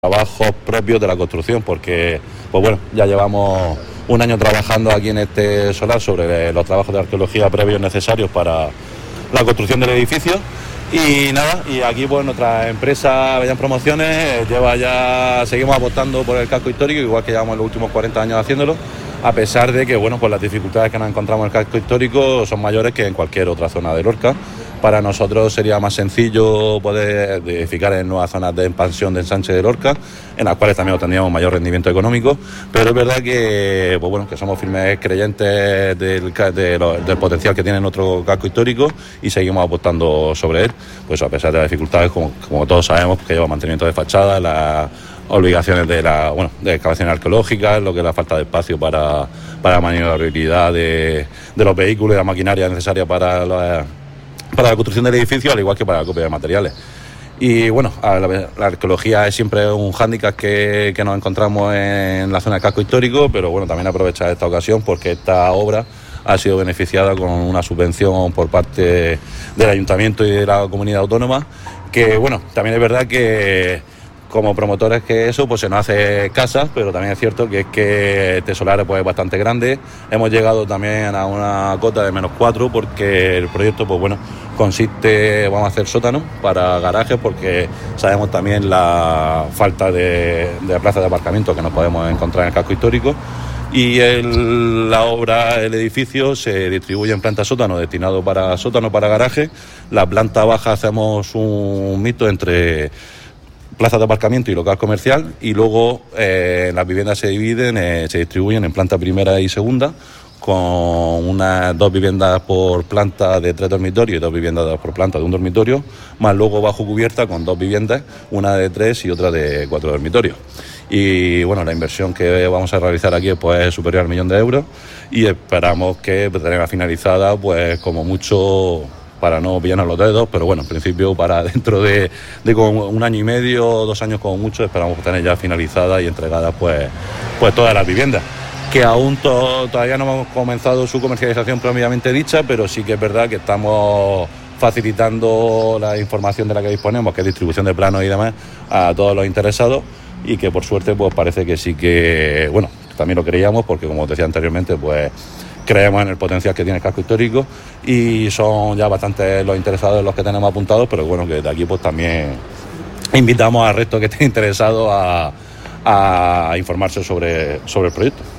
trabajos propios de la construcción, porque pues bueno, ya llevamos un año trabajando aquí en este solar sobre los trabajos de arqueología previos necesarios para la construcción del edificio. Y nada, y aquí pues nuestra empresa Avellán Promociones seguimos apostando por el casco histórico, igual que llevamos los últimos 40 años haciéndolo, a pesar de que bueno, pues las dificultades que nos encontramos en el casco histórico son mayores que en cualquier otra zona de Lorca. Para nosotros sería más sencillo poder edificar en nuevas zonas de expansión de ensanche de Lorca, en las cuales también obtendríamos mayor rendimiento económico, pero es verdad que, pues bueno, que somos firmes creyentes del potencial que tiene nuestro casco histórico y seguimos apostando sobre él, pues a pesar de las dificultades, como todos sabemos, que lleva mantenimiento de fachada, las obligaciones de excavaciones arqueológicas, lo que es la falta de espacio para la maniobrabilidad de los vehículos y la maquinaria necesaria para la construcción del edificio, al igual que para la copia de materiales. Y bueno, la arqueología es siempre un hándicap que nos encontramos en la zona del casco histórico, pero bueno, también aprovechar esta ocasión porque esta obra ha sido beneficiada con una subvención por parte del Ayuntamiento y de la Comunidad Autónoma, que bueno, también es verdad que como promotores que eso, pues se nos hace casa, pero también es cierto que es que este solar pues, es bastante grande. Hemos llegado también a una cota de -4 porque el proyecto, pues bueno, vamos a hacer sótanos para garajes porque sabemos también la falta de plazas de aparcamiento que nos podemos encontrar en el casco histórico. Y el edificio se distribuye en planta sótano destinado para sótano para garaje. La planta baja hacemos un mixto entre plazas de aparcamiento y local comercial, y luego las viviendas se distribuyen en planta primera y segunda, con dos viviendas por planta de 3 dormitorios y 2 viviendas por planta de 1 dormitorio, más luego bajo cubierta con 2 viviendas, una de 3 y otra de 4 dormitorios. Y bueno, la inversión que vamos a realizar aquí pues, es superior al 1 millón de euros y esperamos que tenga finalizada pues como mucho, para no pillarnos los dedos, pero bueno, en principio para dentro de como 1 año y medio, 2 años como mucho, esperamos tener ya finalizadas y entregadas pues todas las viviendas, que aún todavía no hemos comenzado su comercialización propiamente dicha, pero sí que es verdad que estamos facilitando la información de la que disponemos, que es distribución de planos y demás, a todos los interesados, y que por suerte pues parece que sí que, bueno, también lo creíamos, porque como os decía anteriormente, pues creemos en el potencial que tiene el casco histórico y son ya bastantes los interesados los que tenemos apuntados, pero bueno, que de aquí pues también invitamos al resto que esté interesado a informarse sobre el proyecto.